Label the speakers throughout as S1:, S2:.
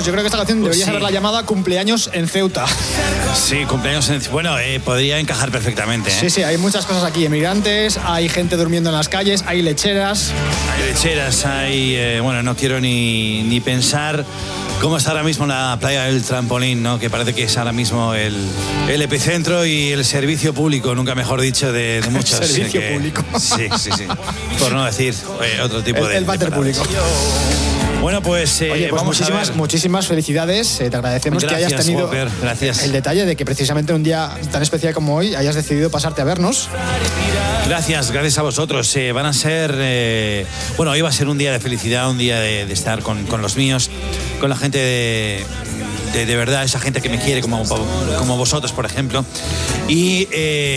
S1: yo creo que esta canción deberías haberla llamada Cumpleaños en Ceuta.
S2: Sí, cumpleaños en... Bueno, podría encajar perfectamente.
S1: Sí, hay muchas cosas aquí. Emigrantes, hay gente durmiendo en las calles, hay lecheras.
S2: Bueno, no quiero ni pensar cómo está ahora mismo la playa del Trampolín, ¿no? Que parece que es ahora mismo el epicentro y el servicio público, nunca mejor dicho, de muchos.
S1: Servicio público.
S2: Sí. Por no decir otro tipo de...
S1: El váter público.
S2: Bueno, pues,
S1: oye, pues muchísimas felicidades. Te agradecemos que hayas tenido el detalle de que precisamente un día tan especial como hoy hayas decidido pasarte a vernos.
S2: Gracias a vosotros. Van a ser... hoy va a ser un día de felicidad, un día de estar con los míos, con la gente de verdad, esa gente que me quiere, como vosotros, por ejemplo. Y,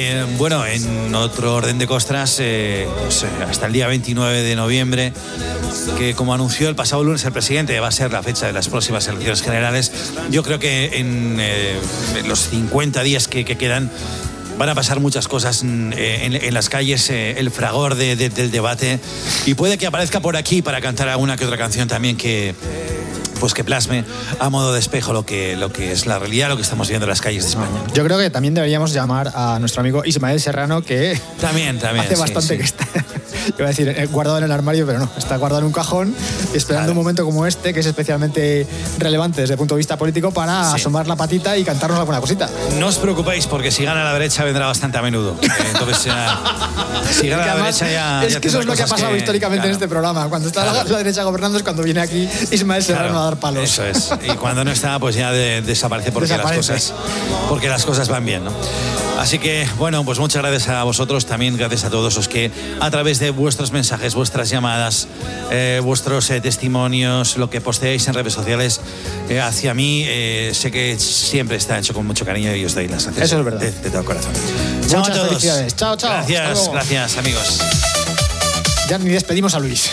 S2: en otro orden de costras, hasta el día 29 de noviembre, que como anunció el pasado lunes el presidente, va a ser la fecha de las próximas elecciones generales. Yo creo que en los 50 días que quedan van a pasar muchas cosas en las calles, el fragor del debate, y puede que aparezca por aquí para cantar alguna que otra canción también que plasme a modo de espejo lo que es la realidad, lo que estamos viendo en las calles de España.
S1: Yo creo que también deberíamos llamar a nuestro amigo Ismael Serrano, que
S2: también
S1: hace bastante que está, iba a decir, guardado en el armario, pero no, está guardado en un cajón, esperando un momento como este, que es especialmente relevante desde el punto de vista político, para asomar la patita y cantarnos alguna cosita.
S2: No os preocupéis, porque si gana la derecha vendrá bastante a menudo. Entonces, si gana la derecha ya...
S1: Es que eso es lo que ha pasado históricamente en este programa. Cuando está la derecha gobernando es cuando viene aquí Ismael Serrano a dar palos.
S2: Eso es. Y cuando no está, pues ya desaparece porque las cosas van bien, ¿no? Así que, pues muchas gracias a vosotros, también gracias a todos los que a través de vuestros mensajes, vuestras llamadas, vuestros testimonios, lo que posteáis en redes sociales hacia mí, sé que siempre está hecho con mucho cariño y os doy las gracias.
S1: Eso es verdad.
S2: De todo corazón.
S1: Chao a todos. Felicidades. Chao.
S2: Gracias, amigos.
S1: Ya ni despedimos a Luis.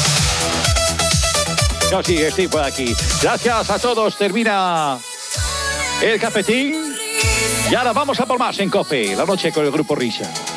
S3: No, sí, estoy por aquí. Gracias a todos. Termina el cafetín. Y ahora vamos a por más en COPE, la noche con el Grupo Risa.